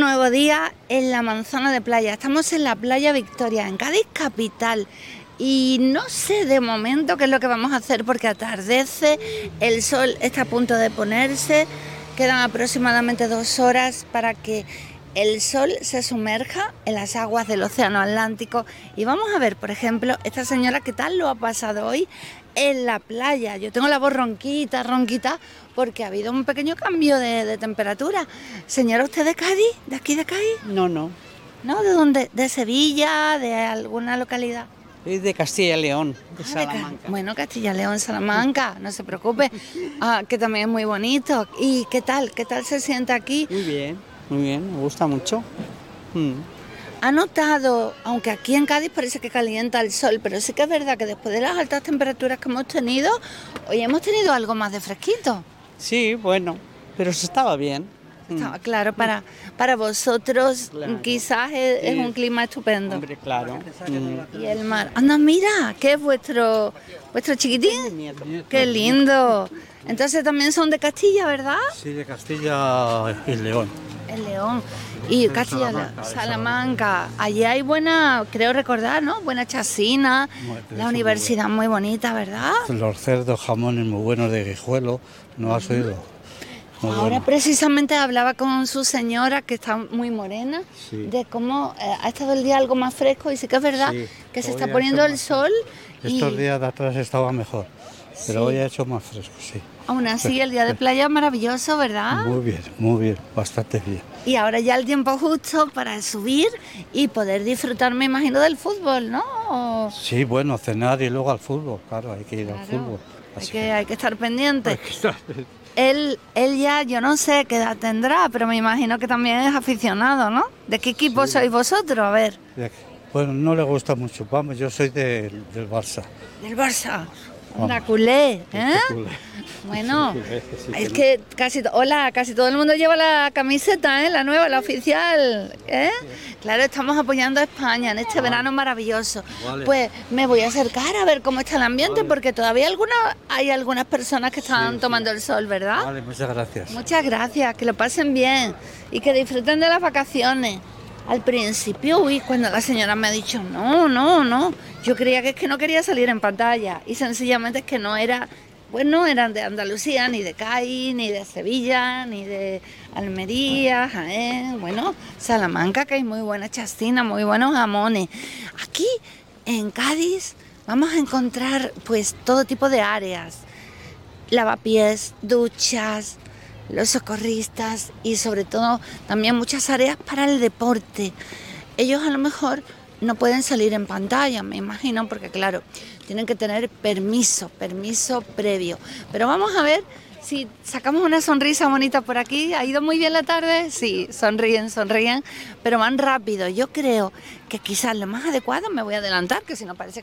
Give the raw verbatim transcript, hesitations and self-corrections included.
nuevo día en la manzana de playa. Estamos en la playa Victoria, en Cádiz capital. Y no sé de momento qué es lo que vamos a hacer porque atardece, el sol está a punto de ponerse, quedan aproximadamente dos horas para que el sol se sumerja en las aguas del océano Atlántico. Y vamos a ver, por ejemplo, esta señora qué tal lo ha pasado hoy en la playa. Yo tengo la voz ronquita, ronquita, porque ha habido un pequeño cambio de, de temperatura. Señora, ¿usted de Cádiz? ¿De aquí de Cádiz? No, no. ¿No? ¿De dónde? ¿De Sevilla? ¿De alguna localidad? Es de Castilla y León, de Ah, de Salamanca. Ca- bueno, Castilla y León, Salamanca, no se preocupe, ah, que también es muy bonito. ¿Y qué tal? ¿Qué tal se siente aquí? Muy bien, muy bien, me gusta mucho. Mm. ¿Ha notado, aunque aquí en Cádiz parece que calienta el sol, pero sí que es verdad que después de las altas temperaturas que hemos tenido, hoy hemos tenido algo más de fresquito? Sí, bueno, pero se estaba bien. Mm. Estaba claro, para, para vosotros Claro. quizás es, es Sí. un clima estupendo. Hombre, claro. Mm. Y el mar. Anda, mira, ¿qué es vuestro, vuestro chiquitín? Nieto. ¡Qué lindo! Entonces también son de Castilla, ¿verdad? Sí, de Castilla y León. El León. Y De Castilla, Salamanca, de Salamanca. Allí hay buena, creo recordar, ¿no? Buena chacina. Muy- La muy universidad muy bonita, ¿verdad? Los cerdos, jamones muy buenos de Guijuelo, ¿no has oído? Muy Ahora bueno. precisamente hablaba con su señora, que está muy morena, Sí. de cómo eh, ha estado el día algo más fresco y sí que es verdad Sí, que se hoy está ha poniendo hecho el más sol y Estos días de atrás estaba mejor, pero Sí. hoy ha hecho más fresco, sí. aún así el día de playa es maravilloso, ¿verdad? Muy bien, muy bien, bastante bien. Y ahora ya el tiempo justo para subir y poder disfrutar, me imagino, del fútbol, ¿no? O- Sí, bueno, cenar y luego al fútbol, claro, hay que ir al Claro, fútbol. hay Así que, hay que estar pendiente. hay que estar- Él, él ya, yo no sé qué edad tendrá, pero me imagino que también es aficionado, ¿no? ¿De qué equipo sois vosotros? A ver, Bueno, no le gusta mucho, vamos, yo soy del, del Barça. del Barça. Vamos. Una culé, ¿eh? Culé. Bueno, Sí, sí, es sí. que casi, to- hola, casi todo el mundo lleva la camiseta, ¿eh? La nueva, la oficial, ¿eh? Claro, estamos apoyando a España en este verano maravilloso. Vale. Pues me voy a acercar a ver cómo está el ambiente, porque todavía alguna, hay algunas personas que están Sí, sí. tomando el sol, ¿verdad? Vale, muchas gracias. Muchas gracias, que lo pasen bien y que disfruten de las vacaciones. Al principio, uy, cuando la señora me ha dicho, no, no, no, yo creía que es que no quería salir en pantalla y sencillamente es que no era, pues no eran de Andalucía, ni de Cádiz, ni de Sevilla, ni de Almería, Jaén, bueno, Salamanca, que hay muy buena chacina, muy buenos jamones. Aquí, en Cádiz, vamos a encontrar pues todo tipo de áreas, lavapiés, duchas, los socorristas y sobre todo también muchas áreas para el deporte. Ellos a lo mejor no pueden salir en pantalla, me imagino, porque claro, tienen que tener permiso, permiso previo. Pero vamos a ver si sacamos una sonrisa bonita por aquí. ¿Ha ido muy bien la tarde? Sí, sonríen, sonríen, pero van rápido. Yo creo que quizás lo más adecuado, me voy a adelantar, que si no parece